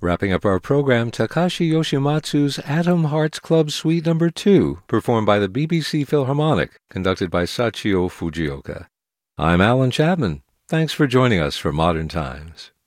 Wrapping up our program, Takashi Yoshimatsu's Atom Hearts Club Suite No. 2, performed by the BBC Philharmonic, conducted by Sachio Fujioka. I'm Alan Chapman. Thanks for joining us for Modern Times.